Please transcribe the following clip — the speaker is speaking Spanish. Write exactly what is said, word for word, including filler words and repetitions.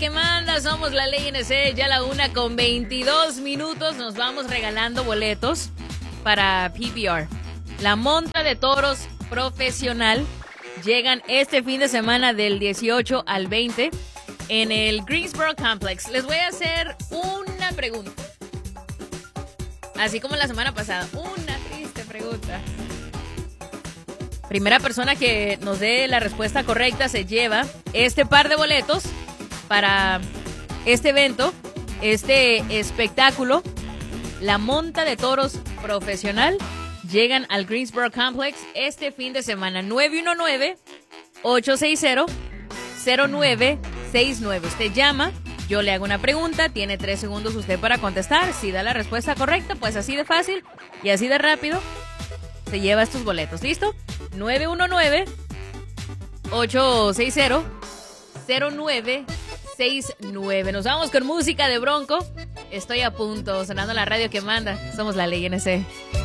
que manda, somos la Ley N C, ya la una con veintidós minutos. Nos vamos regalando boletos para P B R. La monta de toros profesional. Llegan este fin de semana del dieciocho al veinte en el Greensboro Complex. Les voy a hacer una pregunta. Así como la semana pasada, una triste pregunta. Primera persona que nos dé la respuesta correcta se lleva este par de boletos para este evento, este espectáculo, la monta de toros profesional. Llegan al Greensboro Complex este fin de semana. Nueve uno nueve, ocho seis cero, cero nueve seis nueve. Usted llama, yo le hago una pregunta, tiene tres segundos usted para contestar. Si da la respuesta correcta, pues así de fácil y así de rápido se lleva estos boletos. ¿Listo? nueve uno nueve, ocho seis cero, cero nueve seis nueve. Nos vamos con música de Bronco. Estoy a punto, sonando la radio que manda. Somos la Ley N C.